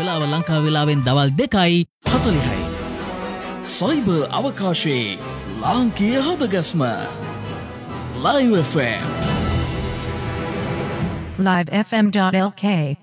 වෙලාව ලංකා වෙලාවෙන් දවල් 2:40යි. සයිබර් අවකාශයේ ලාංකීය හදගස්ම Live FM livefm.lk